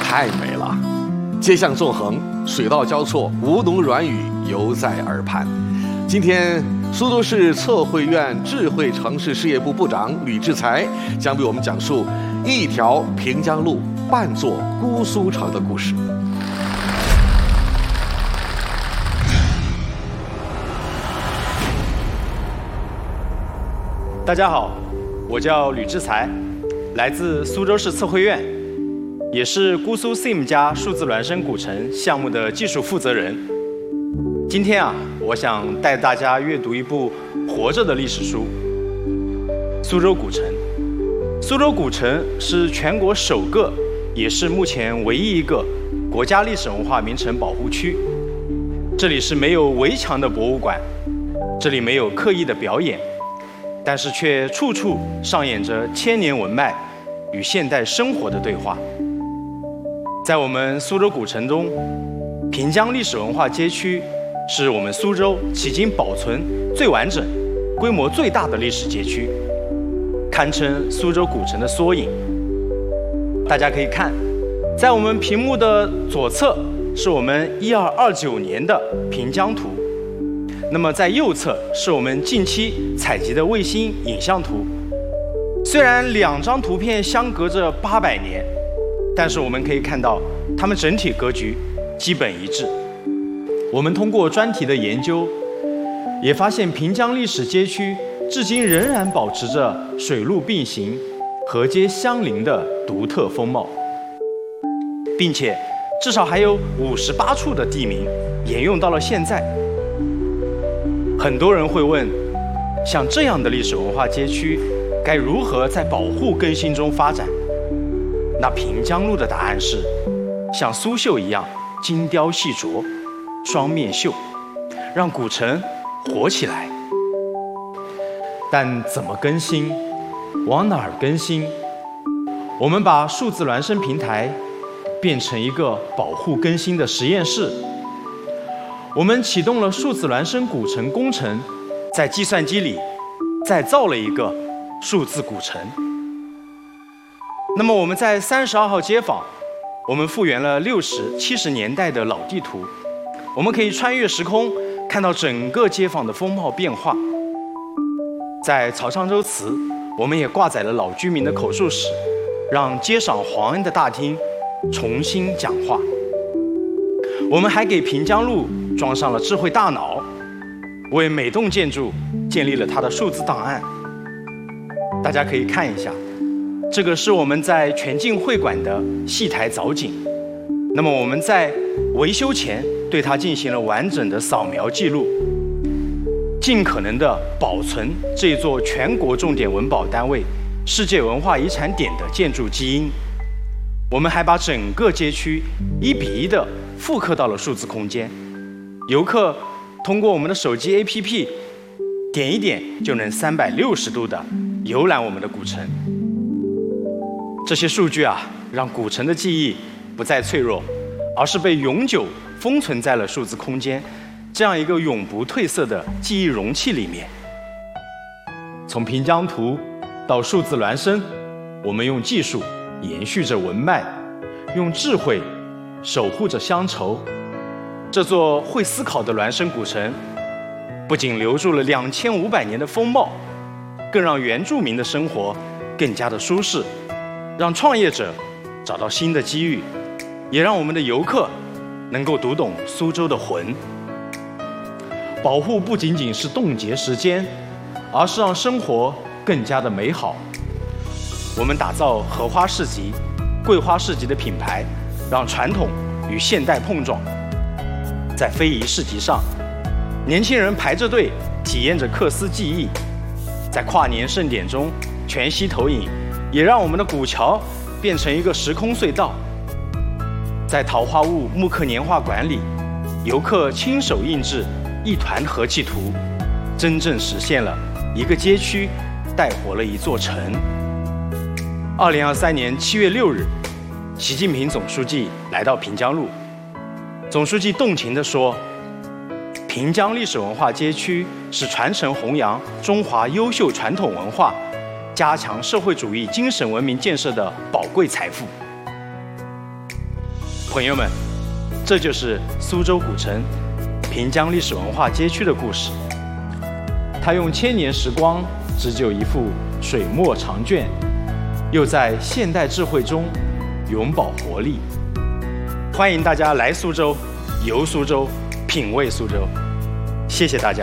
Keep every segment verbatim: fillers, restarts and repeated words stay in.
太美了，街巷纵横，水道交错，吴侬软语犹在耳畔。今天，苏州市测绘院智慧城市事业部部长吕志才将为我们讲述一条平江路，半座姑苏城的故事。 大家好，我叫吕志才，来自苏州市测绘院，也是姑苏 S I M 加数字孪生古城项目的技术负责人。今天啊，我想带大家阅读一部活着的历史书——苏州古城。苏州古城是全国首个，也是目前唯一一个国家历史文化名城保护区。这里是没有围墙的博物馆，这里没有刻意的表演，但是却处处上演着千年文脉与现代生活的对话。在我们苏州古城中，平江历史文化街区是我们苏州迄今保存最完整、规模最大的历史街区，堪称苏州古城的缩影。大家可以看，在我们屏幕的左侧是我们一二二九年的平江图，那么在右侧是我们近期采集的卫星影像图。虽然两张图片相隔着八百年，但是我们可以看到它们整体格局基本一致。我们通过专题的研究，也发现平江历史街区至今仍然保持着水陆并行、河街相邻的独特风貌，并且至少还有五十八处的地名沿用到了现在。很多人会问，像这样的历史文化街区该如何在保护更新中发展？那平江路的答案是像苏绣一样精雕细琢，双面绣，让古城活起来。但怎么更新，往哪儿更新？我们把数字孪生平台变成一个保护更新的实验室。我们启动了数字孪生古城工程，在计算机里再造了一个数字古城。那么我们在三十二号街坊，我们复原了六十、七十年代的老地图，我们可以穿越时空，看到整个街坊的风貌变化。在曹商州祠，我们也挂载了老居民的口述史，让街上皇恩的大厅重新讲话。我们还给平江路装上了智慧大脑，为每栋建筑建立了它的数字档案。大家可以看一下，这个是我们在全境会馆的戏台藻井。那么我们在维修前对它进行了完整的扫描记录，尽可能的保存这座全国重点文保单位世界文化遗产点的建筑基因。我们还把整个街区一比一的复刻到了数字空间，游客通过我们的手机 A P P 点一点就能三百六十度的游览我们的古城。这些数据啊，让古城的记忆不再脆弱，而是被永久封存在了数字空间这样一个永不褪色的记忆容器里面。从平江图到数字孪生，我们用技术延续着文脉，用智慧守护着乡愁。这座会思考的孪生古城，不仅留住了两千五百年的风貌，更让原住民的生活更加的舒适，让创业者找到新的机遇，也让我们的游客能够读懂苏州的魂。保护不仅仅是冻结时间，而是让生活更加的美好。我们打造荷花市集、桂花市集的品牌，让传统与现代碰撞。在非遗市集上，年轻人排着队体验着缂丝技艺；在跨年盛典中，全息投影也让我们的古桥变成一个时空隧道。在桃花坞木刻年画馆里，游客亲手印制一团和气图，真正实现了一个街区带活了一座城。二零二三年七月六日，习近平总书记来到平江路，总书记动情地说：“平江历史文化街区是传承弘扬中华优秀传统文化，加强社会主义精神文明建设的宝贵财富。” 朋友们，这就是苏州古城平江历史文化街区的故事。它用千年时光织就一幅水墨长卷，又在现代智慧中永葆活力。欢迎大家来苏州，游苏州，品味苏州。谢谢大家。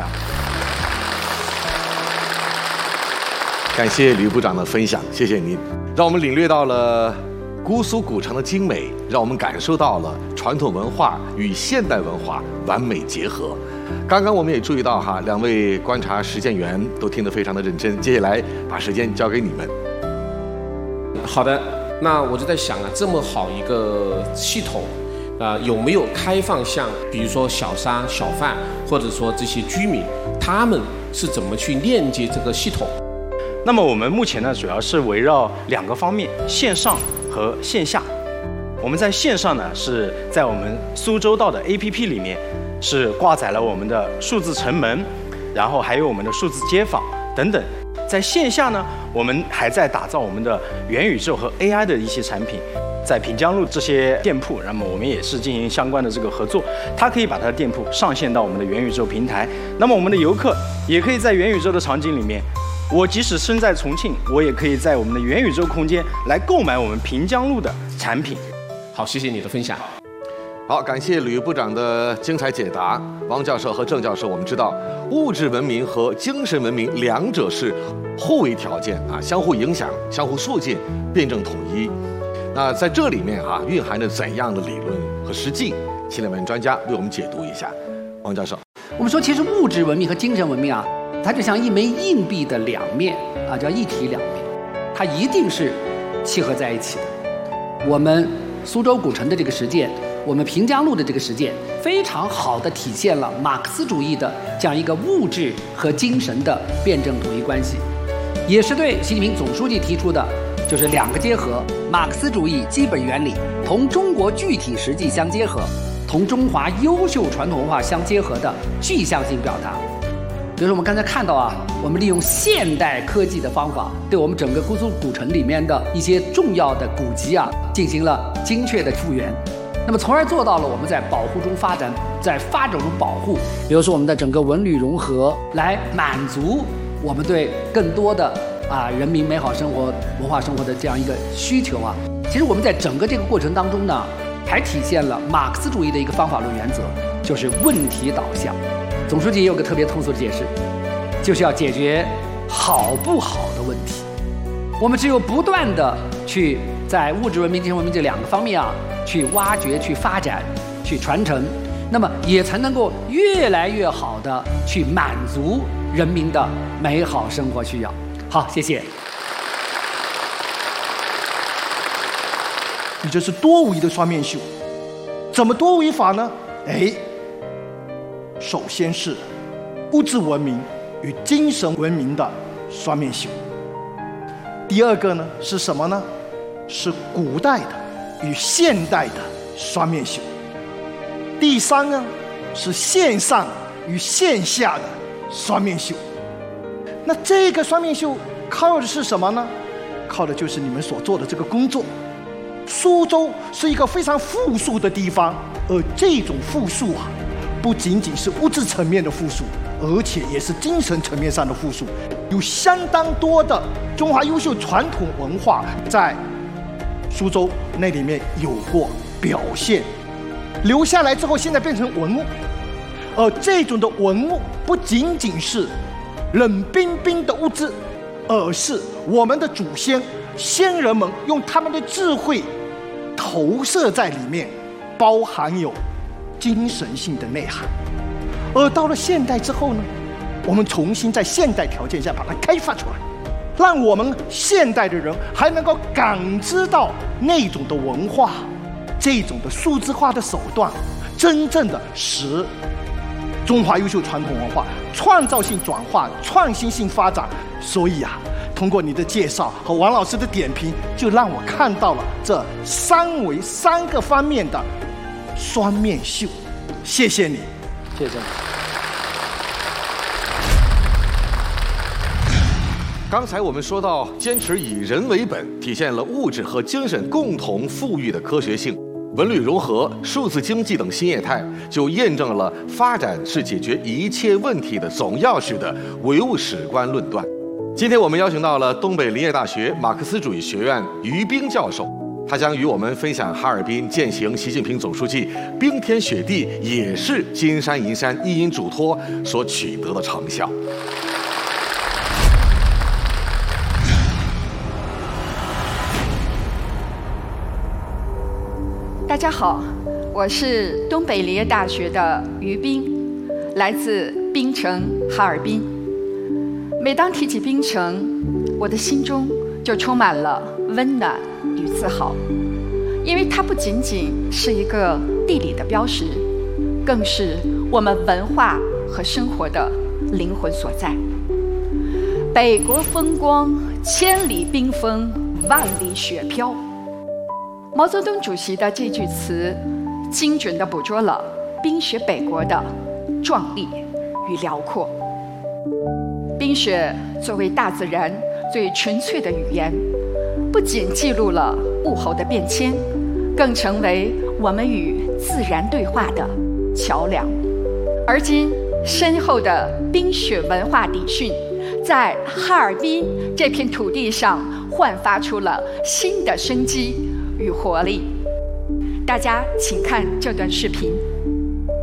感谢吕部长的分享，谢谢您，让我们领略到了姑苏古城的精美，让我们感受到了传统文化与现代文化完美结合。刚刚我们也注意到哈，两位观察实践员都听得非常的认真。接下来把时间交给你们。 好的，那我就在想啊，这么好一个系统，啊、呃，有没有开放向，比如说小商小贩，或者说这些居民，他们是怎么去链接这个系统？ 那么我们目前呢，主要是围绕两个方面，线上和线下。我们在线上呢，是在我们苏州道的 A P P 里面，是挂载了我们的数字城门，然后还有我们的数字街坊等等。在线下呢，我们还在打造我们的元宇宙和 A I 的一些产品。在平江路这些店铺，那么我们也是进行相关的这个合作，它可以把它的店铺上线到我们的元宇宙平台。那么我们的游客也可以在元宇宙的场景里面，我即使身在重庆，我也可以在我们的元宇宙空间来购买我们平江路的产品。 好，谢谢你的分享。 好，感谢吕部长的精彩解答。王教授和郑教授，我们知道物质文明和精神文明两者是互为条件啊，相互影响、相互促进、辩证统一。那在这里面啊，蕴含着怎样的理论和实际？请两位专家为我们解读一下。王教授， 我们说，其实物质文明和精神文明啊，它就像一枚硬币的两面啊，叫一体两面，它一定是契合在一起的。我们苏州古城的这个实践，我们平江路的这个实践，非常好地体现了马克思主义的这样一个物质和精神的辩证统一关系，也是对习近平总书记提出的就是两个结合，马克思主义基本原理同中国具体实际相结合，同中华优秀传统文化相结合的具象性表达。比如说我们刚才看到啊，我们利用现代科技的方法，对我们整个姑苏古城里面的一些重要的古迹啊，进行了精确的复原，那么从而做到了我们在保护中发展，在发展中保护。比如说我们的整个文旅融合，来满足我们对更多的啊人民美好生活、文化生活的这样一个需求啊。其实我们在整个这个过程当中呢，还体现了马克思主义的一个方法论原则，就是问题导向。总书记也有个特别通俗的解释，就是要解决好不好的问题。我们只有不断的去在物质文明、精神文明这两个方面啊，去挖掘、去发展、去传承，那么也才能够越来越好的去满足人民的美好生活需要。好，谢谢。 也就是多维的双面绣。怎么多维法呢？哎，首先是物质文明与精神文明的双面绣。第二个呢是什么呢？是古代的与现代的双面绣。第三呢是线上与线下的双面绣。那这个双面绣靠的是什么呢？靠的就是你们所做的这个工作。苏州是一个非常富庶的地方，而这种富庶啊，不仅仅是物质层面的富庶，而且也是精神层面上的富庶。有相当多的中华优秀传统文化在苏州那里面有过表现，留下来之后现在变成文物。而这种的文物不仅仅是冷冰冰的物质，而是我们的祖先先人们用他们的智慧投射在里面，包含有精神性的内涵。而到了现代之后呢，我们重新在现代条件下把它开发出来，让我们现代的人还能够感知到那种的文化，这种的数字化的手段，真正的使中华优秀传统文化创造性转化、创新性发展。所以啊，通过你的介绍和王老师的点评，就让我看到了这三维三个方面的双面绣。谢谢你， 谢谢。 刚才我们说到，坚持以人为本，体现了物质和精神共同富裕的科学性。 文旅融合、数字经济等新业态，就验证了发展是解决一切问题的总钥匙的唯物史观论断。今天我们邀请到了东北林业大学马克思主义学院于冰教授，他将与我们分享哈尔滨践行习近平总书记冰天雪地也是金山银山一因嘱托所取得的成效。 大家好，我是东北林业大学的于冰，来自冰城哈尔滨。每当提起冰城，我的心中就充满了温暖与自豪，因为它不仅仅是一个地理的标识，更是我们文化和生活的灵魂所在。北国风光，千里冰封，万里雪飘。毛泽东主席的这句词，精准地捕捉了冰雪北国的壮丽与辽阔。冰雪作为大自然最纯粹的语言，不仅记录了物候的变迁，更成为我们与自然对话的桥梁。而今，深厚的冰雪文化底蕴，在哈尔滨这片土地上焕发出了新的生机与活力。大家请看这段视频。